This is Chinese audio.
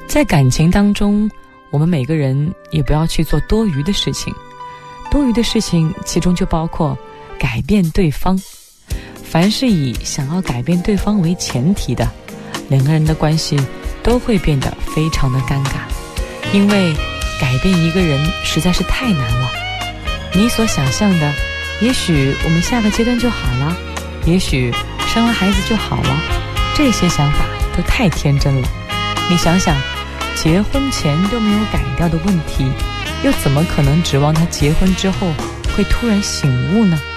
在感情当中，我们每个人也不要去做多余的事情。多余的事情其中就包括改变对方。凡是以想要改变对方为前提的，两个人的关系都会变得非常的尴尬。因为改变一个人实在是太难了。你所想象的，也许我们下个阶段就好了，也许生了孩子就好了，这些想法都太天真了。你想想，结婚前都没有改掉的问题，又怎么可能指望他结婚之后会突然醒悟呢？